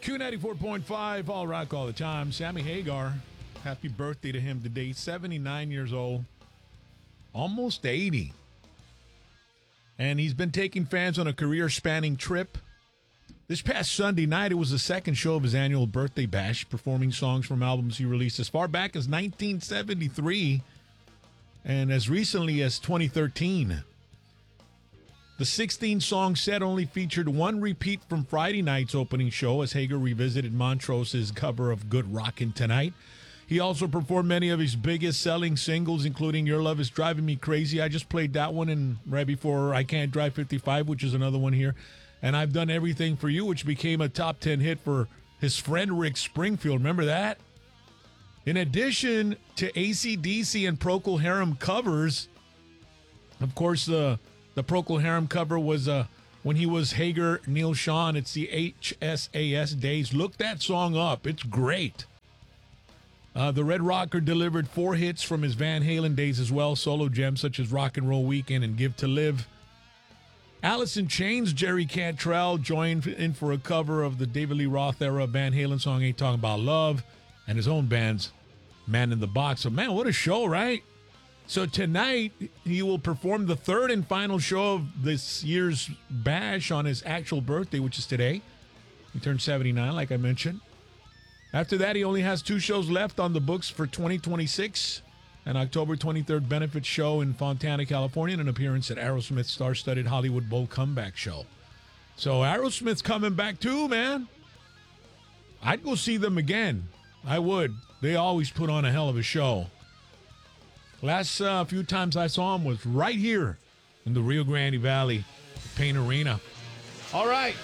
Q94.5, all rock all the time. Sammy Hagar, happy birthday to him today. 79 years old, almost 80. And he's been taking fans on a career-spanning trip. This past Sunday night, it was the second show of his annual birthday bash, performing songs from albums he released as far back as 1973 and as recently as 2013. The 16-song set only featured one repeat from Friday night's opening show as Hagar revisited Montrose's cover of Good Rockin' Tonight. He also performed many of his biggest selling singles, including Your Love Is Driving Me Crazy. I just played that one, and right before I Can't Drive 55, which is another one here. And I've Done Everything for You, which became a top 10 hit for his friend Rick Springfield. Remember that? In addition to AC/DC and Procol Harum covers, of course, the Procol Harum cover was when he was Hagar Neil Schon. It's the HSAS days. Look that song up. It's great. The Red Rocker delivered 4 hits from his Van Halen days as well. Solo gems such as Rock and Roll Weekend and Give to Live. Alice in Chains' Jerry Cantrell joined in for a cover of the David Lee Roth era Van Halen song Ain't Talking About Love, and his own band's Man in the Box. So, man, what a show, right? So tonight, he will perform the third and final show of this year's bash on his actual birthday, which is today. He turned 79, like I mentioned. After that, he only has 2 shows left on the books for 2026. An October 23rd benefit show in Fontana, California, and an appearance at Aerosmith's star-studded Hollywood Bowl comeback show. So Aerosmith's coming back too, man. I'd go see them again. I would. They always put on a hell of a show. Last few times I saw him was right here in the Rio Grande Valley, Pain Arena. All right.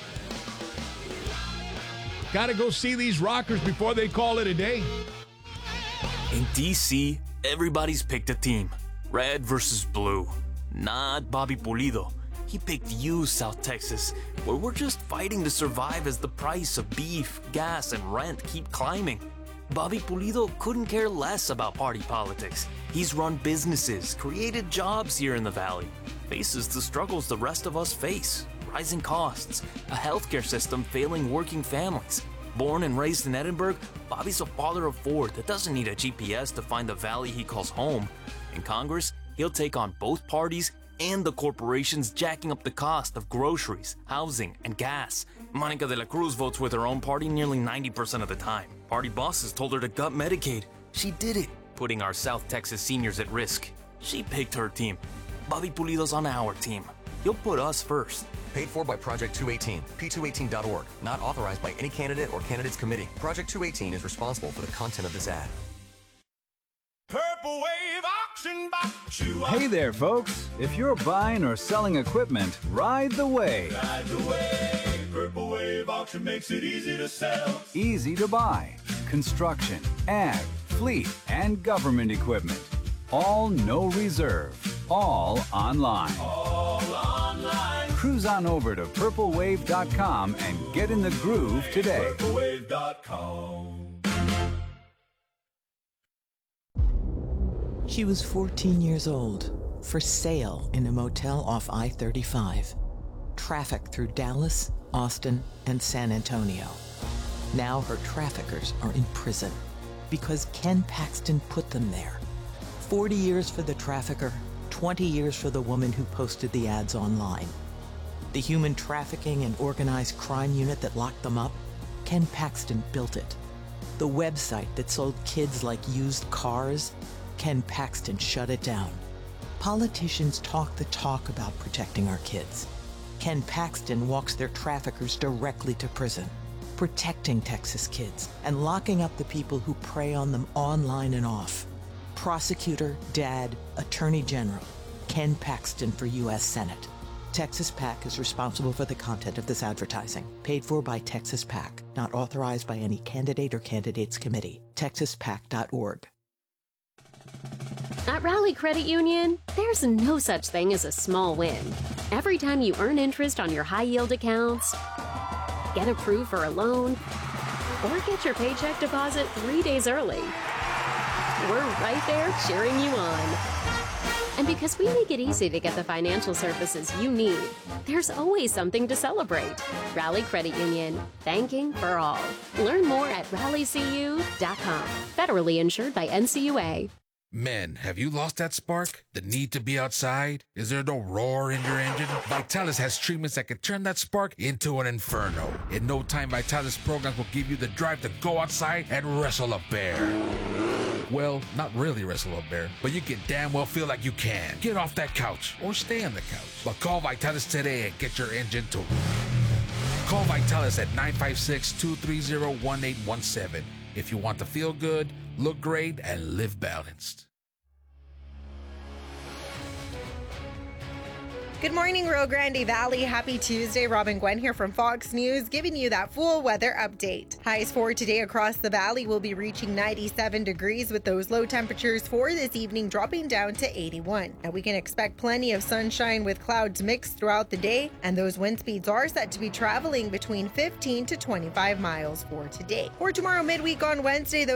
Got to go see these rockers before they call it a day. In D.C., everybody's picked a team. Red versus blue. Not Bobby Pulido. He picked you, South Texas, where we're just fighting to survive as the price of beef, gas, and rent keep climbing. Bobby Pulido couldn't care less about party politics. He's run businesses, created jobs here in the Valley, faces the struggles the rest of us face. Rising costs, a healthcare system failing working families. Born and raised in Edinburgh, Bobby's a father of 4 that doesn't need a GPS to find the valley he calls home. In Congress, he'll take on both parties and the corporations jacking up the cost of groceries, housing, and gas. Monica de la Cruz votes with her own party nearly 90% of the time. Party bosses told her to gut Medicaid. She did it, putting our South Texas seniors at risk. She picked her team. Bobby Pulido's on our team. He'll put us first. Paid for by Project 218, p218.org. Not authorized by any candidate or candidates committee. Project 218 is responsible for the content of this ad. Purple Wave Auction Box. Hey there, folks. If you're buying or selling equipment, ride the wave. Ride the wave. Purple Wave Auction makes it easy to sell. Easy to buy. Construction, ag, fleet, and government equipment. All no reserve. All online. All online. Cruise on over to purplewave.com and get in the groove today. Purplewave.com. She was 14 years old, for sale in a motel off I-35. Traffic through Dallas, Austin, and San Antonio. Now her traffickers are in prison because Ken Paxton put them there. 40 years for the trafficker, 20 years for the woman who posted the ads online. The human trafficking and organized crime unit that locked them up, Ken Paxton built it. The website that sold kids like used cars, Ken Paxton shut it down. Politicians talk the talk about protecting our kids. Ken Paxton walks their traffickers directly to prison, protecting Texas kids and locking up the people who prey on them online and off. Prosecutor, Dad, Attorney General, Ken Paxton for U.S. Senate. Texas PAC is responsible for the content of this advertising. Paid for by Texas PAC. Not authorized by any candidate or candidates committee. TexasPAC.org. At Rally Credit Union, there's no such thing as a small win. Every time you earn interest on your high-yield accounts, get approved for a loan, or get your paycheck deposit 3 days early, we're right there cheering you on. And because we make it easy to get the financial services you need, there's always something to celebrate. Rally Credit Union, banking for all. Learn more at rallycu.com. Federally insured by NCUA. Men, have you lost that spark? The need to be outside? Is there no roar in your engine? Vitalis has treatments that can turn that spark into an inferno. In no time, Vitalis programs will give you the drive to go outside and wrestle a bear. Well, not really wrestle a bear, but you can damn well feel like you can. Get off that couch or stay on the couch. But call Vitalis today and get your engine to Call Vitalis at 956-230-1817 if you want to feel good, look great, and live balanced. Good morning, Rio Grande Valley. Happy Tuesday. Robin Gwen here from Fox News, giving you that full weather update. Highs for today across the valley will be reaching 97 degrees, with those low temperatures for this evening dropping down to 81. Now we can expect plenty of sunshine with clouds mixed throughout the day, and those wind speeds are set to be traveling between 15 to 25 miles for today. For tomorrow midweek on Wednesday, though,